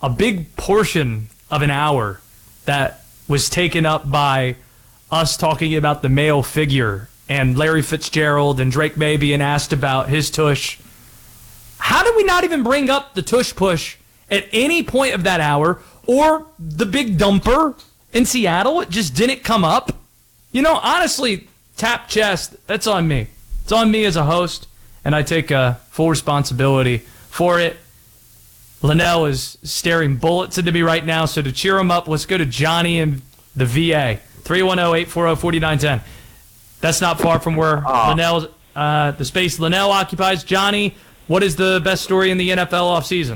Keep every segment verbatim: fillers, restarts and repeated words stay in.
a big portion of an hour that was taken up by us talking about the male figure and Larry Fitzgerald and Drake May being asked about his tush. How did we not even bring up the tush push at any point of that hour, or the big dumper in Seattle? It just didn't come up. You know, honestly, tap chest, that's on me. It's on me as a host, and I take uh, full responsibility for it. Linnell is staring bullets into me right now, so to cheer him up, let's go to Johnny in the V A. three one zero, eight four zero, four nine one zero. That's not far from where oh. Linnell, uh, the space Linnell occupies. Johnny, what is the best story in the N F L offseason?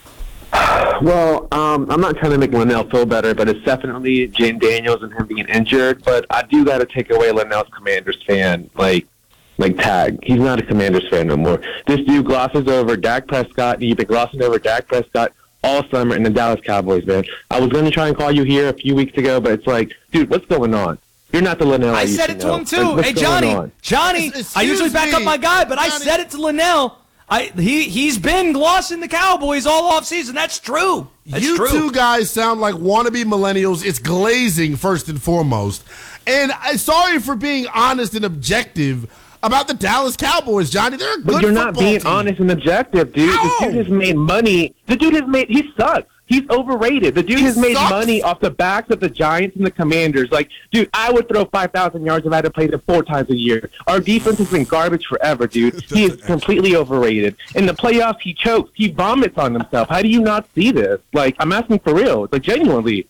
Well, um, I'm not trying to make Linnell feel better, but it's definitely Jane Daniels and him being injured. But I do got to take away Linnell's Commanders fan, like, like tag. He's not a Commanders fan no more. This dude glosses over Dak Prescott, and you've been glossing over Dak Prescott all summer in the Dallas Cowboys, man. I was going to try and call you here a few weeks ago, but it's like, dude, what's going on? You're not the Linnell I, I said it to him, too. Like, hey, Johnny, Johnny, I usually back up my guy, but Johnny. I said it to Linnell. I he, he's been glossing the Cowboys all offseason. That's true. That's you true. two guys sound like wannabe millennials. It's glazing, first and foremost. And I'm sorry for being honest and objective about the Dallas Cowboys, Johnny. They're a good But you're not being team. honest and objective, dude. Ow! The dude has made money. The dude has made – he sucks. He's overrated. The dude he has made sucks. money off the backs of the Giants and the Commanders. Like, dude, I would throw five thousand yards if I had to play them four times a year. Our defense has been garbage forever, dude. He is completely overrated. In the playoffs, he chokes. He vomits on himself. How do you not see this? Like, I'm asking for real. Like, genuinely.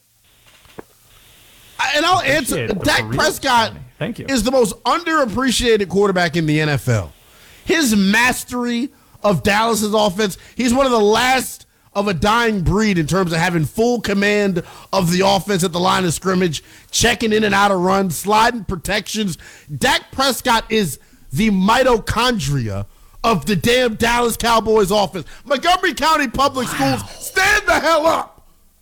And I'll answer. Dak Prescott Thank you. is the most underappreciated quarterback in the N F L. His mastery of Dallas's offense, he's one of the last of a dying breed in terms of having full command of the offense at the line of scrimmage, checking in and out of runs, sliding protections. Dak Prescott is the mitochondria of the damn Dallas Cowboys offense. Montgomery County Public wow. Schools, stand the hell up.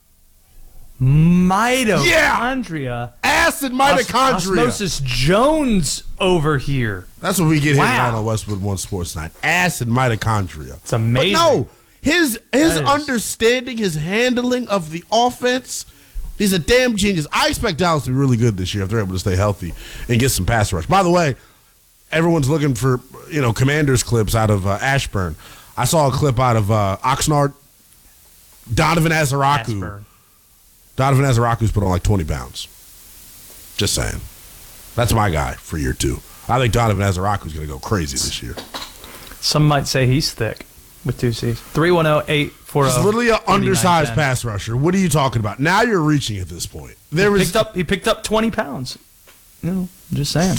Mitochondria. Yeah. Ass and mitochondria. Osmosis Jones over here. That's what we get wow. here down on Westwood One Sports Night. Ass and mitochondria. It's amazing. But no, his his understanding, his handling of the offense, he's a damn genius. I expect Dallas to be really good this year if they're able to stay healthy and get some pass rush. By the way, everyone's looking for, you know, Commanders clips out of uh, Ashburn. I saw a clip out of uh, Oxnard. Donovan Azaraku. Ashburn. Donovan Azaraku's put on like twenty pounds. Just saying. That's my guy for year two. I think Donovan Azaraku's going to go crazy this year. Some might say he's thick with two C's. three one zero, eight four zero. He's literally an undersized pass rusher. What are you talking about? Now you're reaching at this point. There he, was picked up, he picked up twenty pounds. You know, I'm just saying.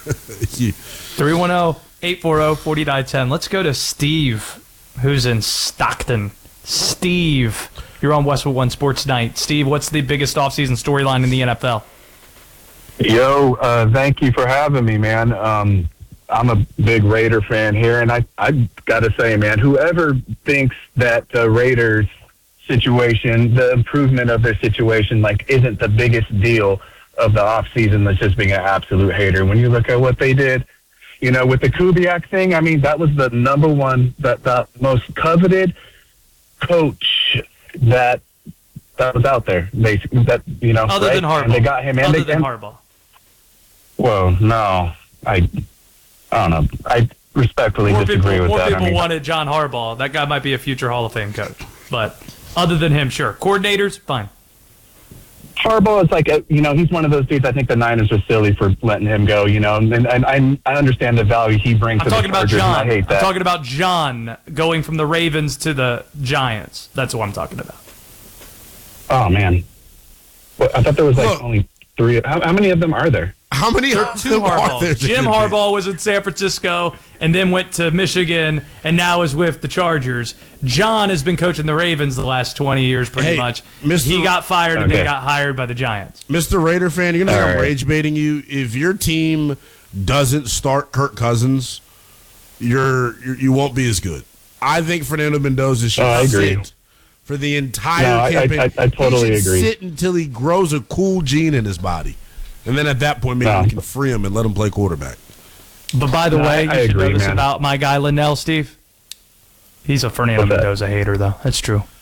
three one zero, eight four zero, four nine one zero. Let's go to Steve, who's in Stockton. Steve, you're on Westwood One Sports Night. Steve, what's the biggest offseason storyline in the N F L? Yo, uh, thank you for having me, man. Um, I'm a big Raider fan here, and I I got to say, man, whoever thinks that the Raiders situation, the improvement of their situation, like, isn't the biggest deal of the offseason, that's just being an absolute hater. When you look at what they did, you know, with the Kubiak thing, I mean, that was the number one, that the most coveted coach that that was out there, basically. That, you know, other right? than Harbaugh. And they got him. And other they, than and, Harbaugh. Well, no, I, I don't know. I respectfully more disagree people, with more that. More people I mean, wanted John Harbaugh. That guy might be a future Hall of Fame coach. But other than him, sure. Coordinators, fine. Harbaugh is like, a, you know, he's one of those dudes. I think the Niners are silly for letting him go, you know, and, and I, I understand the value he brings I'm to the talking about Chargers, John. and I hate that. I'm talking about John going from the Ravens to the Giants. That's what I'm talking about. Oh, man. Well, I thought there was like Look, only three. How, how many of them are there? How many There are are two are there? Harbaughs. Jim Harbaugh was in San Francisco and then went to Michigan and now is with the Chargers. John has been coaching the Ravens the last twenty years pretty Hey, much. Mister He got fired and Okay. then got hired by the Giants. Mister Raider fan, you're going to All have right. rage baiting you. If your team doesn't start Kirk Cousins, you're, you're you won't be as good. I think Fernando Mendoza should Oh, I agree. sit for the entire No, I- I- campaign. I- I totally he should agree. sit until he grows a cool gene in his body. And then at that point, maybe No. we can free him and let him play quarterback. But by the No, way, I- I you should agree, know this man. about my guy Linnell, Steve. He's a Fernando What's that? Mendoza hater, though. That's true.